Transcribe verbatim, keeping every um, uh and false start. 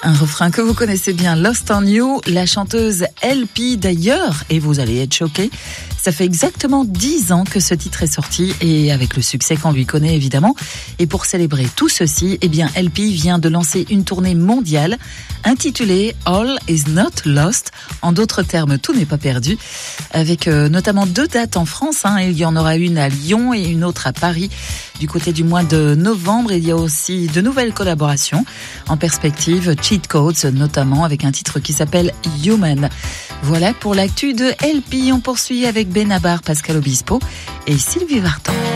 Un refrain que vous connaissez bien, Lost on You, la chanteuse L P d'ailleurs, et vous allez être choqués, ça fait exactement dix ans que ce titre est sorti et avec le succès qu'on lui connaît évidemment. Et pour célébrer tout ceci, eh bien L P vient de lancer une tournée mondiale intitulée All is Not Lost. En d'autres termes, tout n'est pas perdu, avec euh, notamment deux dates en France. Hein. Il y en aura une à Lyon et une autre à Paris du côté du mois de novembre. Il y a aussi de nouvelles collaborations en perspective, Cheat Codes notamment, avec un titre qui s'appelle Human. Voilà pour l'actu de L P. On poursuit avec Benabar, Pascal Obispo et Sylvie Vartan.